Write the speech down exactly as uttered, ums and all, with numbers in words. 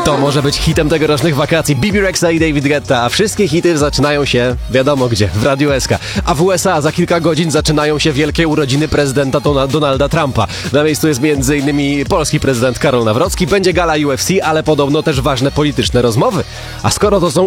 To może być hitem tegorocznych wakacji. Bibi Rexa i David Guetta, a wszystkie hity zaczynają się wiadomo gdzie, w Radiu S K. A w U S A za kilka godzin zaczynają się wielkie urodziny prezydenta Dona- Donalda Trumpa. Na miejscu jest między innymi polski prezydent Karol Nawrocki, będzie gala U F C, ale podobno też ważne polityczne rozmowy. A skoro to są